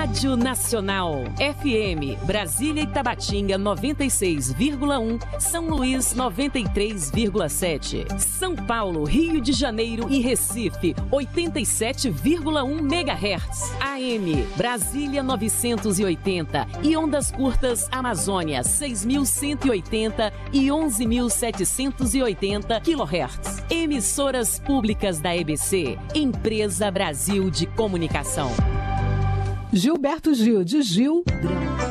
Rádio Nacional, FM, Brasília e Tabatinga 96,1, São Luís 93,7, São Paulo, Rio de Janeiro e Recife 87,1 MHz, AM, Brasília 980 e ondas curtas Amazônia 6.180 e 11.780 kHz. Emissoras públicas da EBC, Empresa Brasil de Comunicação. Gilberto Gil, de Gil.